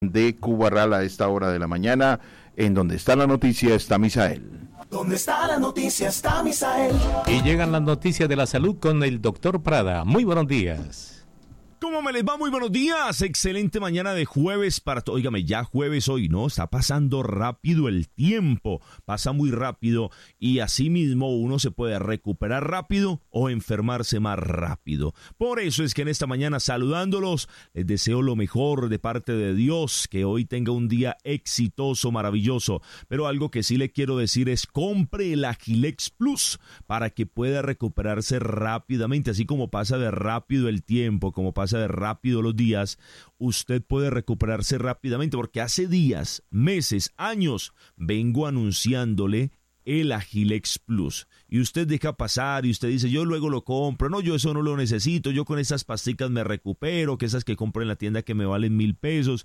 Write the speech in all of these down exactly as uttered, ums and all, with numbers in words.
de Cubarral a esta hora de la mañana. En donde está la noticia está Misael. ¿Dónde está la noticia? Está Misael. Y llegan las noticias de la salud con el doctor Prada. Muy buenos días. ¿Cómo me les va? Muy buenos días. Excelente mañana de jueves para todos. Óigame, ya jueves hoy, ¿no? Está pasando rápido el tiempo. Pasa muy rápido y así mismo uno se puede recuperar rápido o enfermarse más rápido. Por eso es que en esta mañana, saludándolos, les deseo lo mejor de parte de Dios. Que hoy tenga un día exitoso, maravilloso. Pero algo que sí le quiero decir es: compre el Agilex Plus para que pueda recuperarse rápidamente. Así como pasa de rápido el tiempo, como pasa de rápido los días, usted puede recuperarse rápidamente, porque hace días, meses, años vengo anunciándole el Agilex Plus y usted deja pasar y usted dice: yo luego lo compro, no, yo eso no lo necesito, yo con esas pasticas me recupero, que esas que compro en la tienda que me valen mil pesos.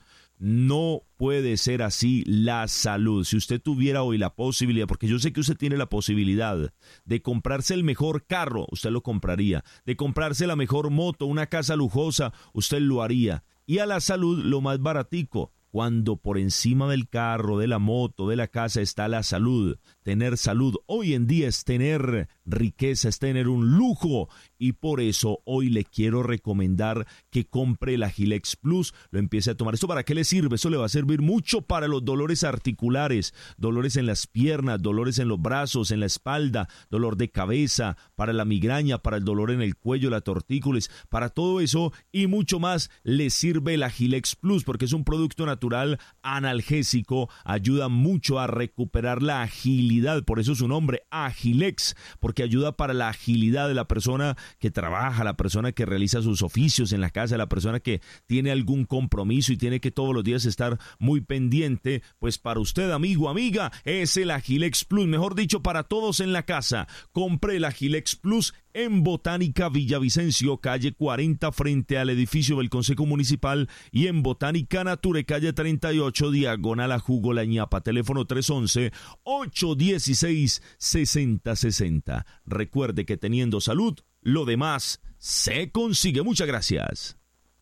No puede ser así la salud. Si usted tuviera hoy la posibilidad, porque yo sé que usted tiene la posibilidad de comprarse el mejor carro, usted lo compraría, de comprarse la mejor moto, una casa lujosa, usted lo haría, y a la salud lo más baratico. Cuando por encima del carro, de la moto, de la casa está la salud. Tener salud hoy en día es tener riqueza, es tener un lujo. Y por eso hoy le quiero recomendar que compre el Agilex Plus, lo empiece a tomar. ¿Esto para qué le sirve? Eso le va a servir mucho para los dolores articulares, dolores en las piernas, dolores en los brazos, en la espalda, dolor de cabeza, para la migraña, para el dolor en el cuello, las tortícolis, para todo eso y mucho más le sirve el Agilex Plus, porque es un producto natural analgésico, ayuda mucho a recuperar la agilidad, por eso su nombre, Agilex, porque ayuda para la agilidad de la persona que trabaja, la persona que realiza sus oficios en la casa, la persona que tiene algún compromiso y tiene que todos los días estar muy pendiente. Pues para usted, amigo, amiga, es el Agilex Plus, mejor dicho, para todos en la casa. Compre el Agilex Plus en Botánica Villavicencio, calle cuarenta, frente al edificio del Consejo Municipal, y en Botánica Nature, calle treinta y ocho, diagonal a Jugo La Ñapa, teléfono tres once, ocho dieciséis, sesenta sesenta. Recuerde que teniendo salud, lo demás se consigue. Muchas gracias.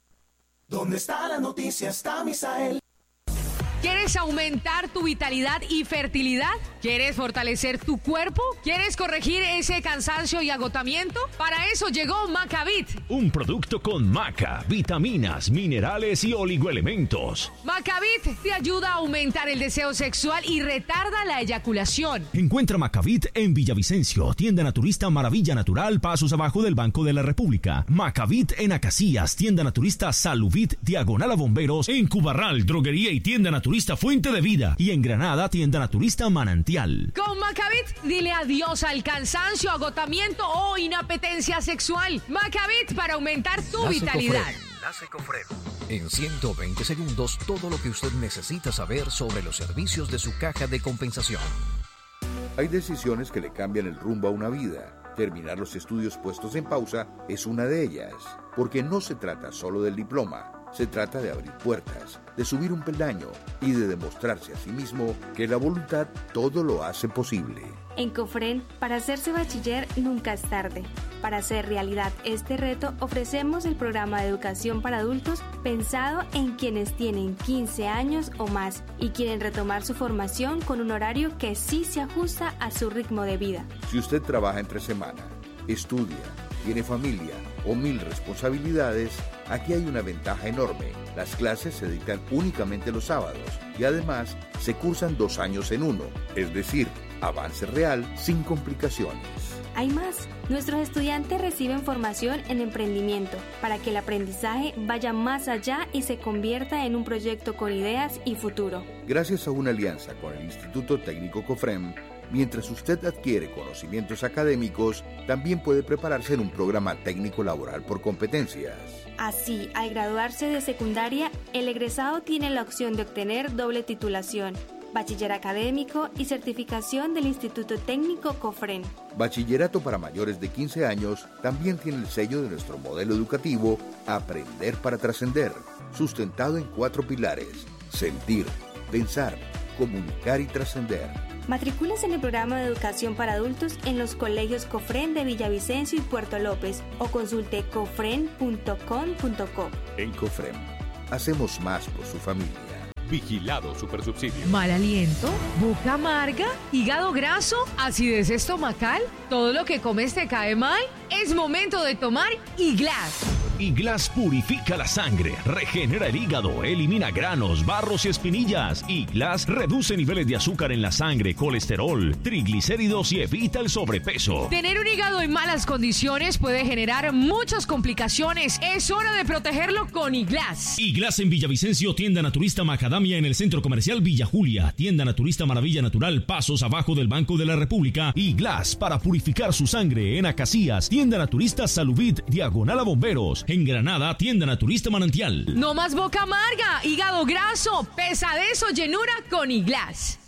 ¿Dónde está la noticia? Está Misael. ¿Quieres aumentar tu vitalidad y fertilidad? ¿Quieres fortalecer tu cuerpo? ¿Quieres corregir ese cansancio y agotamiento? Para eso llegó Macavit. Un producto con maca, vitaminas, minerales y oligoelementos. Macavit te ayuda a aumentar el deseo sexual y retarda la eyaculación. Encuentra Macavit en Villavicencio, tienda naturista Maravilla Natural, pasos abajo del Banco de la República. Macavit en Acacias, tienda naturista Saluvit, diagonal a Bomberos. En Cubarral, droguería y tienda naturista Fuente de Vida, y en Granada, tienda naturista Manantial. Con Macavit, dile adiós al cansancio, agotamiento o inapetencia sexual. Macavit para aumentar tu Lase vitalidad. Cofrem. Lase Cofrem. En ciento veinte segundos, todo lo que usted necesita saber sobre los servicios de su caja de compensación. Hay decisiones que le cambian el rumbo a una vida. Terminar los estudios puestos en pausa es una de ellas, porque no se trata solo del diploma. Se trata de abrir puertas, de subir un peldaño y de demostrarse a sí mismo que la voluntad todo lo hace posible. En Cofren, para hacerse bachiller nunca es tarde. Para hacer realidad este reto, ofrecemos el programa de educación para adultos pensado en quienes tienen quince años o más y quieren retomar su formación con un horario que sí se ajusta a su ritmo de vida. Si usted trabaja entre semana, estudia, tiene familia o mil responsabilidades, aquí hay una ventaja enorme. Las clases se dictan únicamente los sábados y además se cursan dos años en uno, es decir, avance real sin complicaciones. Hay más. Nuestros estudiantes reciben formación en emprendimiento para que el aprendizaje vaya más allá y se convierta en un proyecto con ideas y futuro. Gracias a una alianza con el Instituto Técnico Cofrem, mientras usted adquiere conocimientos académicos, también puede prepararse en un programa técnico laboral por competencias. Así, al graduarse de secundaria, el egresado tiene la opción de obtener doble titulación, bachiller académico y certificación del Instituto Técnico Cofrem. Bachillerato para mayores de quince años también tiene el sello de nuestro modelo educativo Aprender para Trascender, sustentado en cuatro pilares: sentir, pensar, comunicar y trascender. Matricúlese en el programa de educación para adultos en los colegios Cofrem de Villavicencio y Puerto López o consulte cofrem punto com punto co. En Cofrem, hacemos más por su familia. Vigilado Supersubsidio. ¿Mal aliento? ¿Boca amarga? ¿Hígado graso? ¿Acidez estomacal? ¿Todo lo que comes te cae mal? Es momento de tomar Iglas. Iglas purifica la sangre, regenera el hígado, elimina granos, barros y espinillas. Iglas reduce niveles de azúcar en la sangre, colesterol, triglicéridos y evita el sobrepeso. Tener un hígado en malas condiciones puede generar muchas complicaciones. Es hora de protegerlo con Iglas. Iglas en Villavicencio, tienda naturista Macadamia en el centro comercial Villa Julia, tienda naturista Maravilla Natural, pasos abajo del Banco de la República. Iglas para purificar su sangre en Acacías, tienda naturista Saluvit, diagonal a Bomberos. En Granada, tienda naturista Manantial. No más boca amarga, hígado graso, pesadez o llenura con Iglas.